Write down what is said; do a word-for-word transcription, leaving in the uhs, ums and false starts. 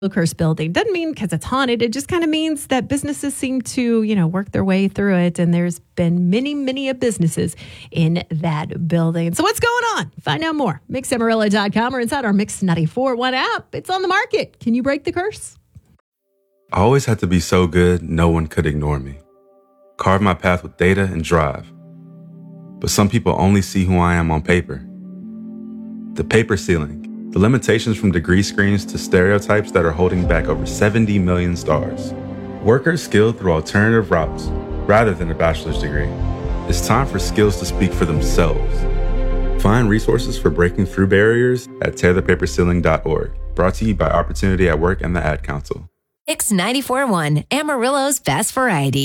the cursed building. Doesn't mean because it's haunted. It just kind of means that businesses seem to, you know, work their way through it. And there's been many, many of businesses in that building. So what's going on? Find out more. Mix Amarillo dot com or inside our Mix ninety-four point one app. It's on the market. Can you break the curse? I always had to be so good, no one could ignore me. Carve my path with data and drive. But some people only see who I am on paper. The paper ceiling. The limitations from degree screens to stereotypes that are holding back over seventy million stars. Workers skilled through alternative routes rather than a bachelor's degree. It's time for skills to speak for themselves. Find resources for breaking through barriers at tear the paper ceiling dot org. Brought to you by Opportunity at Work and the Ad Council. Mix ninety-four point one, Amarillo's best variety.